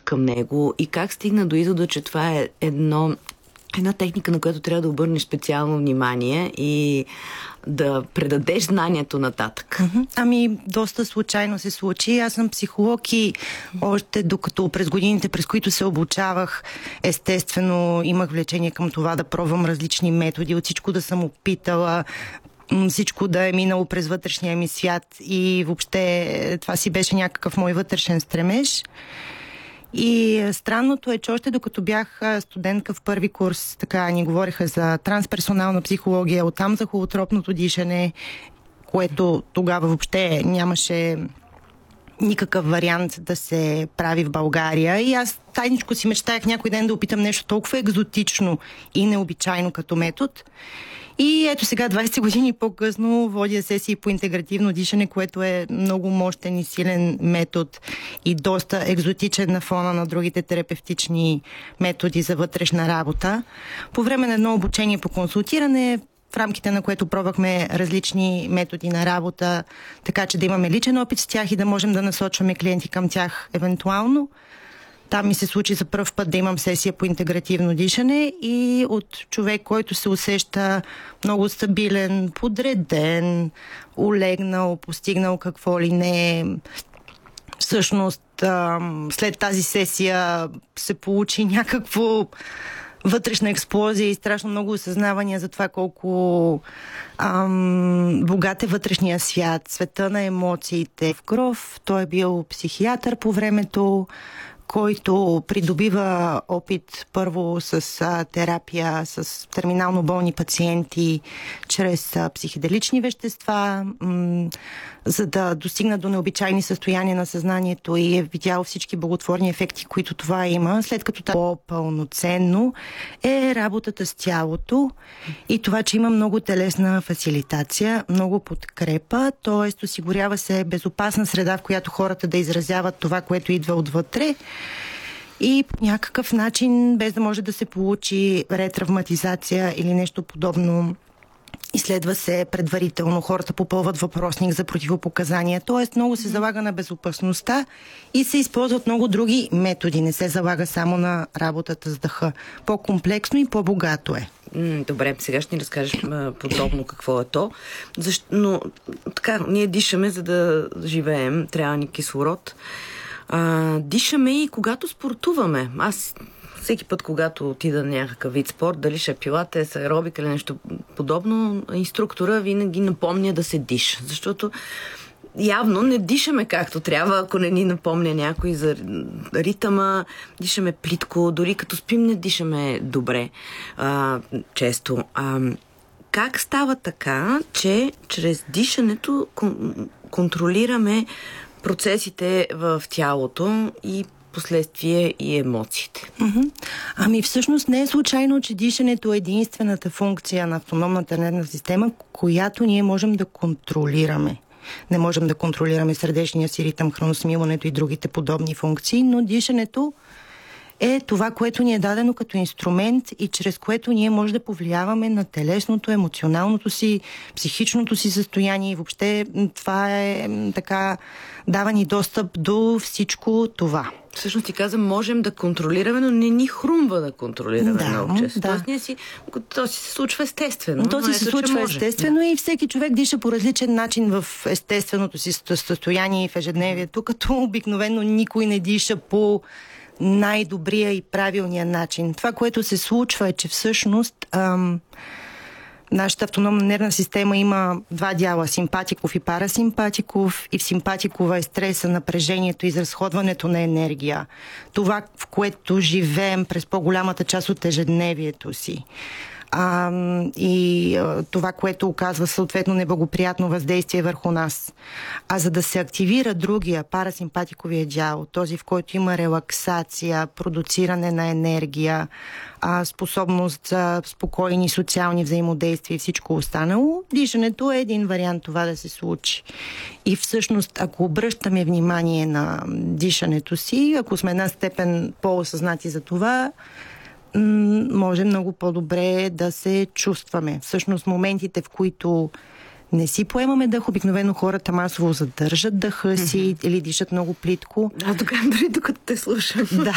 към него и как стигна до извода, че това е една техника, на която трябва да обърнеш специално внимание и да предадеш знанието нататък? Ами, доста случайно се случи. Аз съм психолог и още докато през годините, през които се обучавах, естествено имах влечение към това да пробвам различни методи, от всичко да съм опитала, всичко да е минало през вътрешния ми свят и въобще това си беше някакъв мой вътрешен стремеж. И странното е, че още докато бях студентка в първи курс, така ни говориха за трансперсонална психология, оттам за холотропното дишане, което тогава въобще нямаше никакъв вариант да се прави в България. И аз тайничко си мечтаях някой ден да опитам нещо толкова екзотично и необичайно като метод. И ето сега, 20 години по-късно, водя сесии по интегративно дишане, което е много мощен и силен метод и доста екзотичен на фона на другите терапевтични методи за вътрешна работа. По време на едно обучение по консултиране, в рамките на което пробвахме различни методи на работа, така че да имаме личен опит с тях и да можем да насочваме клиенти към тях евентуално. Там ми се случи за пръв път да имам сесия по интегративно дишане и от човек, който се усеща много стабилен, подреден, улегнал, постигнал какво ли не. Всъщност, след тази сесия се получи някакво вътрешна експлозия и страшно много осъзнавания за това колко богат е вътрешния свят, света на емоциите. В Кров, той е бил психиатър по времето, който придобива опит първо с терапия с терминално болни пациенти чрез психоделични вещества, за да достигна до необичайни състояния на съзнанието и е видял всички благотворни ефекти, които това има. След като по-пълноценно е работата с тялото и това, че има много телесна фасилитация, много подкрепа, т.е. осигурява се безопасна среда, в която хората да изразяват това, което идва отвътре. И по някакъв начин, без да може да се получи ретравматизация или нещо подобно, изследва се предварително. Хората попълват въпросник за противопоказания. Тоест много се залага на безопасността и се използват много други методи. Не се залага само на работата с дъха. По-комплексно и по-богато е. Добре, сега ще ни разкажеш подробно какво е то. Но така, ние дишаме, за да живеем. Трябва ни кислород. Дишаме и когато спортуваме. Аз всеки път, когато отида на някакъв вид спорт, дали ще е пилатес, аеробик или нещо подобно, инструктора винаги напомня да се диша. Защото явно не дишаме както трябва, ако не ни напомня някой за ритъма, дишаме плитко, дори като спим не дишаме добре често. Как става така, че чрез дишането контролираме процесите в тялото и последствие и емоциите? Ами всъщност не е случайно, че дишането е единствената функция на автономната нервна система, която ние можем да контролираме. Не можем да контролираме сърдечния си ритъм, храносмилането и другите подобни функции, но дишането е това, което ни е дадено като инструмент и чрез което ние може да повлияваме на телесното, емоционалното си, психичното си състояние и въобще това е така, дава ни достъп до всичко това. Всъщност ти каза, можем да контролираме, но не ни хрумва да контролираме много често. Да. Тоест, то си се случва естествено. То си се случва естествено и всеки човек диша по различен начин в естественото си състояние и в ежедневието, като обикновено никой не диша по най-добрия и правилния начин. Това, което се случва е, че всъщност нашата автономна нервна система има два дяла, симпатиков и парасимпатиков, и в симпатикова е стреса, напрежението, изразходването на енергия. Това, в което живеем през по-голямата част от ежедневието си. Това, което оказва съответно неблагоприятно въздействие върху нас. А за да се активира другия, парасимпатиковия дял, този, в който има релаксация, продуциране на енергия, способност за спокойни социални взаимодействия и всичко останало, дишането е един вариант това да се случи. И всъщност, ако обръщаме внимание на дишането си, ако сме една степен по-осъзнати за това, може много по-добре да се чувстваме. Всъщност, моментите, в които не си поемаме дъх, обикновено хората масово задържат дъха си или дишат много плитко. Тогава дори докато те слушам. Да,